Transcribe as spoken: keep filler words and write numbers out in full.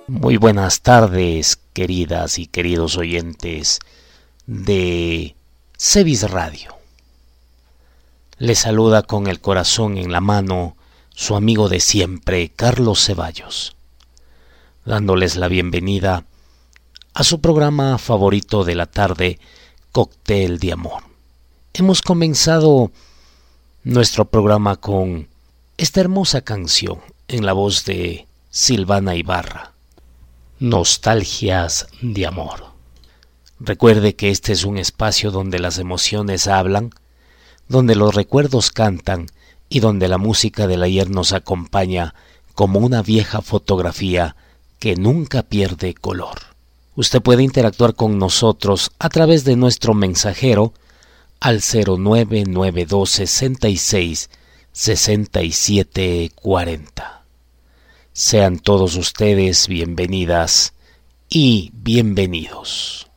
Muy buenas tardes, queridas y queridos oyentes de Cevis Radio. Les saluda con el corazón en la mano su amigo de siempre, Carlos Ceballos, dándoles la bienvenida a su programa favorito de la tarde, Cóctel de Amor. Hemos comenzado nuestro programa con esta hermosa canción en la voz de Silvana Ibarra, Nostalgias de Amor. Recuerde que este es un espacio donde las emociones hablan, donde los recuerdos cantan y donde la música del ayer nos acompaña como una vieja fotografía que nunca pierde color. Usted puede interactuar con nosotros a través de nuestro mensajero al cero nueve nueve dos sesenta y seis sesenta y siete cuarenta. Sean todos ustedes bienvenidas y bienvenidos.